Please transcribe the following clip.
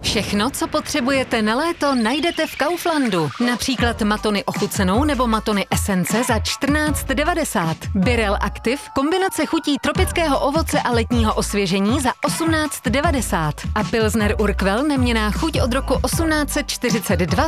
Všechno, co potřebujete na léto, najdete v Kauflandu. Například matony ochucenou nebo matony esence za 14,90. Birel Active, kombinace chutí tropického ovoce a letního osvěžení za 18,90. A Pilsner Urquell, neměnná chuť od roku 1842